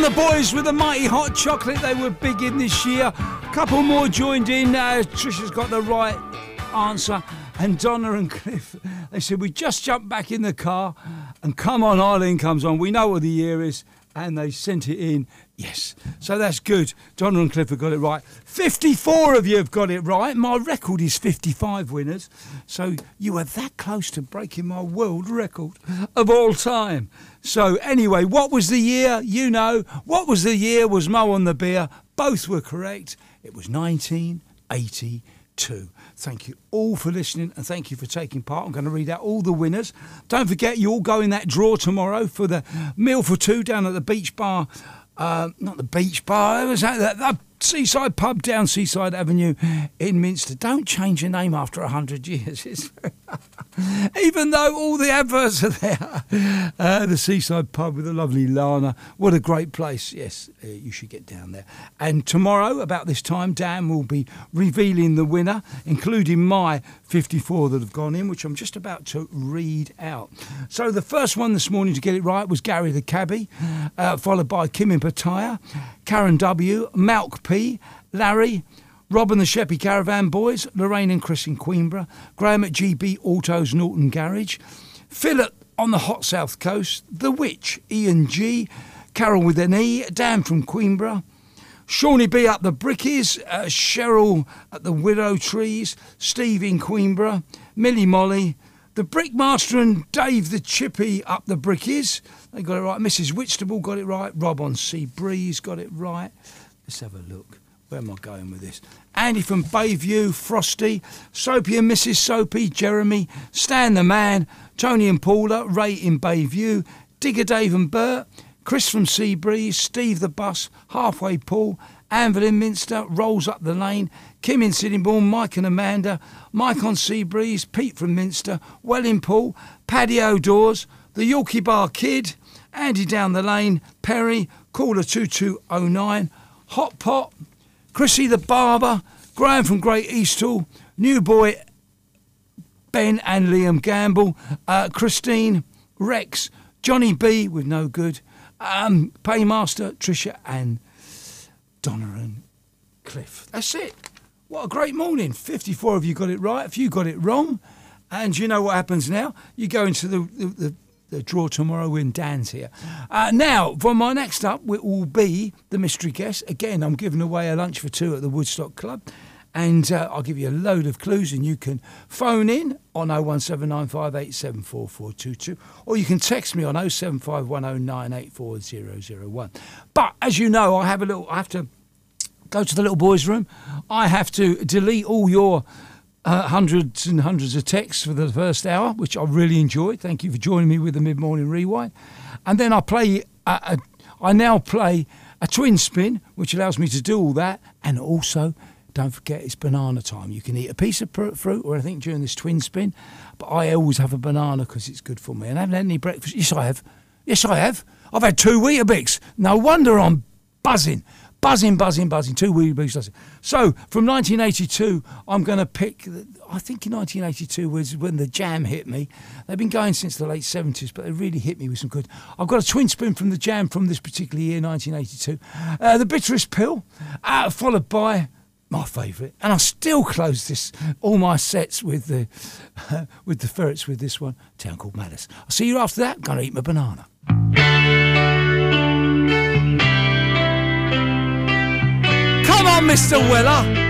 the boys with the Mighty Hot Chocolate. They were big in this year. A couple more joined in. Trisha's got the right answer. And Donna and Cliff, they said, we just jumped back in the car and Come On Eileen comes on. We know what the year is. And they sent it in. Yes. So that's good. Donna and Cliff have got it right. 54 of you have got it right. My record is 55 winners. So you were that close to breaking my world record of all time. So anyway, what was the year? You know. What was the year was Mo on the Beer. Both were correct. It was 1982. Thank you all for listening and thank you for taking part. I'm going to read out all the winners. Don't forget, you all go in that draw tomorrow for the meal for two down at the beach bar. Not the beach bar, it was at the Seaside Pub down Seaside Avenue in Minster. Don't change your name after 100 years. Even though all the adverts are there. The Seaside Pub with the lovely Lana. What a great place. Yes, you should get down there. And tomorrow, about this time, Dan will be revealing the winner, including my 54 that have gone in, which I'm just about to read out. So the first one this morning to get it right was Gary the Cabbie, followed by Kim in Pattaya, Karen W, Malk P, Larry, Rob and the Sheppey Caravan Boys, Lorraine and Chris in Queenborough, Graham at GB Autos Norton Garage, Philip on the hot south coast, The Witch, Ian G, Carol with an E, Dan from Queenborough, Shawnee B up the Brickies, Cheryl at the Willow Trees, Steve in Queenborough, Millie Molly, the Brickmaster and Dave the Chippy up the Brickies. They got it right. Mrs. Whitstable got it right. Rob on Sea Breeze got it right. Let's have a look. Where am I going with this? Andy from Bayview, Frosty, Soapy and Mrs. Soapy, Jeremy, Stan the Man, Tony and Paula, Ray in Bayview, Digger Dave and Bert, Chris from Seabreeze, Steve the Bus, Halfway Paul, Anvil in Minster, Rolls up the lane, Kim in Sittingbourne, Mike and Amanda, Mike on Seabreeze, Pete from Minster, Well in Paul, Paddy O'Doors, the Yorkie Bar Kid, Andy down the lane, Perry, Caller 2209, Hot Pot, Chrissy the Barber, Graham from Great Easthall, New Boy, Ben and Liam Gamble, Christine, Rex, Johnny B with no good, Paymaster, Trisha and Donna and Cliff. That's it. What a great morning. 54 of you got it right. A few got it wrong. And you know what happens now? You go into the draw tomorrow when Dan's here. Now, for my next up, it will be the mystery guest. Again, I'm giving away a lunch for two at the Woodstock Club. And I'll give you a load of clues and you can phone in on 01795874422 or you can text me on 07510984001. But as you know, I have to go to the little boys' room. I have to delete all your hundreds and hundreds of texts for the first hour, which I really enjoyed. Thank you for joining me with the Mid-Morning Rewind. And then I now play a twin spin, which allows me to do all that. And also, don't forget, it's banana time. You can eat a piece of fruit or anything during this twin spin, but I always have a banana because it's good for me. And I haven't had any breakfast. Yes, I have. Yes, I have. I've had 2 Weetabix. No wonder I'm buzzing. Buzzing. 2 Weetabix. So, from 1982, I'm going to pick, I think in 1982 was when the Jam hit me. They've been going since the late 70s, but they really hit me with some good. I've got a twin spin from the Jam from this particular year, 1982. The Bitterest Pill, followed by my favourite, and I still close all my sets with the Ferrets with this one, Town Called Malice. I'll see you after that. I'm going to eat my banana. Come on, Mr. Weller.